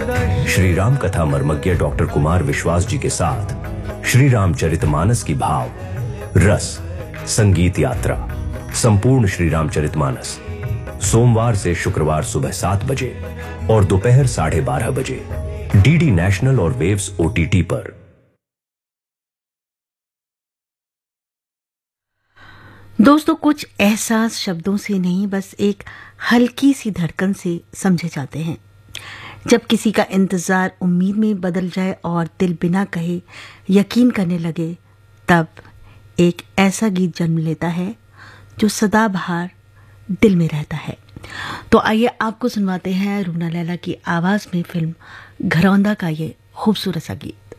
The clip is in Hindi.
श्री राम कथा मर्मज्ञ डॉक्टर कुमार विश्वास जी के साथ श्री रामचरितमानस की भाव रस संगीत यात्रा संपूर्ण श्री रामचरितमानस सोमवार से शुक्रवार सुबह 7 बजे और दोपहर 12:30 बजे डीडी नेशनल और वेव्स ओटीटी पर। दोस्तों, कुछ एहसास शब्दों से नहीं, बस एक हल्की सी धड़कन से समझे जाते हैं। जब किसी का इंतजार उम्मीद में बदल जाए और दिल बिना कहे यकीन करने लगे, तब एक ऐसा गीत जन्म लेता है जो सदाबहार दिल में रहता है। तो आइए आपको सुनवाते हैं रूना लैला की आवाज में फिल्म घरौंदा का ये खूबसूरत सा गीत।